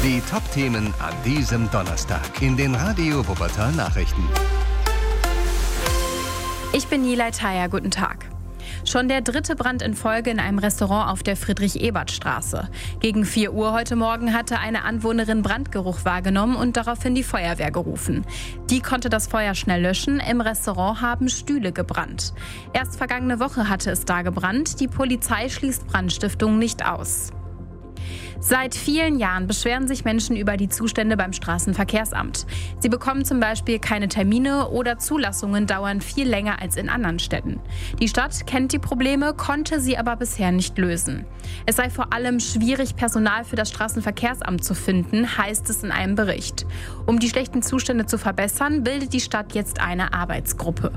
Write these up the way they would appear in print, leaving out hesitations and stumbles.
Die Top-Themen an diesem Donnerstag in den Radio Wuppertal Nachrichten. Ich bin Nilay Taya, guten Tag. Schon der dritte Brand in Folge in einem Restaurant auf der Friedrich-Ebert-Straße. Gegen 4 Uhr heute Morgen hatte eine Anwohnerin Brandgeruch wahrgenommen und daraufhin die Feuerwehr gerufen. Die konnte das Feuer schnell löschen. Im Restaurant haben Stühle gebrannt. Erst vergangene Woche hatte es da gebrannt. Die Polizei schließt Brandstiftung nicht aus. Seit vielen Jahren beschweren sich Menschen über die Zustände beim Straßenverkehrsamt. Sie bekommen zum Beispiel keine Termine oder Zulassungen dauern viel länger als in anderen Städten. Die Stadt kennt die Probleme, konnte sie aber bisher nicht lösen. Es sei vor allem schwierig, Personal für das Straßenverkehrsamt zu finden, heißt es in einem Bericht. Um die schlechten Zustände zu verbessern, bildet die Stadt jetzt eine Arbeitsgruppe.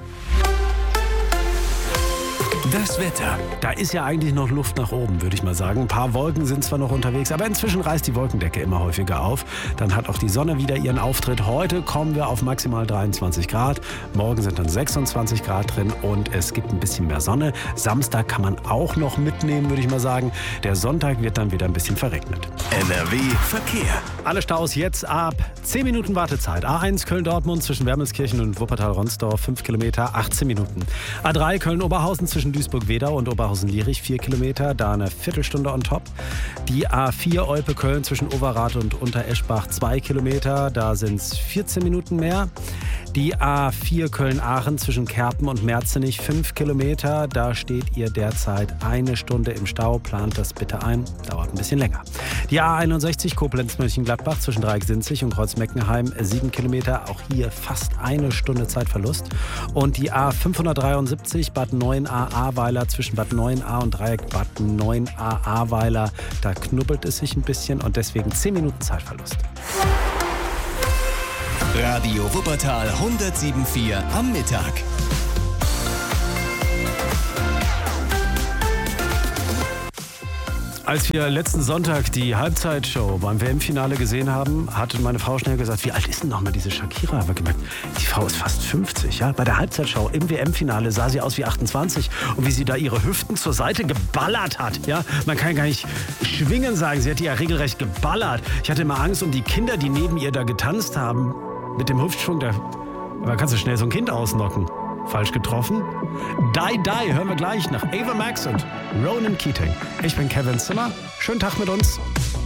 Das Wetter. Da ist ja eigentlich noch Luft nach oben, würde ich mal sagen. Ein paar Wolken sind zwar noch unterwegs, aber inzwischen reißt die Wolkendecke immer häufiger auf. Dann hat auch die Sonne wieder ihren Auftritt. Heute kommen wir auf maximal 23 Grad. Morgen sind dann 26 Grad drin und es gibt ein bisschen mehr Sonne. Samstag kann man auch noch mitnehmen, würde ich mal sagen. Der Sonntag wird dann wieder ein bisschen verregnet. NRW Verkehr. Alle Staus jetzt ab 10 Minuten Wartezeit. A1 Köln-Dortmund zwischen Wermelskirchen und Wuppertal-Ronsdorf 5 Kilometer, 18 Minuten. A3 Köln-Oberhausen zwischen Duisburg-Wedau und Oberhausen-Lierich 4 Kilometer, da eine Viertelstunde on top. Die A4 Olpe-Köln zwischen Overath und Untereschbach 2 Kilometer, da sind es 14 Minuten mehr. Die A4 Köln-Aachen zwischen Kerpen und Merzenich 5 Kilometer, da steht ihr derzeit 1 Stunde im Stau. Plant das bitte ein, dauert ein bisschen länger. Die A61 Koblenz-Mönchengladbach zwischen Dreiecksinzig und Kreuz-Meckenheim 7 Kilometer, auch hier fast 1 Stunde Zeitverlust. Und die A573 Bad 9a Ahrweiler zwischen Bad 9a und Dreieck Bad 9a Ahrweiler, da knubbelt es sich ein bisschen und deswegen 10 Minuten Zeitverlust. Radio Wuppertal 107.4 am Mittag. Als wir letzten Sonntag die Halbzeitshow beim WM-Finale gesehen haben, hatte meine Frau schnell gesagt, wie alt ist denn nochmal diese Shakira? Ich habe gemerkt, die Frau ist fast 50. Ja? Bei der Halbzeitshow im WM-Finale sah sie aus wie 28. Und wie sie da ihre Hüften zur Seite geballert hat. Ja? Man kann gar nicht schwingen sagen, sie hat die ja regelrecht geballert. Ich hatte immer Angst um die Kinder, die neben ihr da getanzt haben. Mit dem Hüftschwung, da kannst du schnell so ein Kind ausnocken. Falsch getroffen? Die, Die hören wir gleich nach Ava Max und Ronan Keating. Ich bin Kevin Zimmer. Schönen Tag mit uns.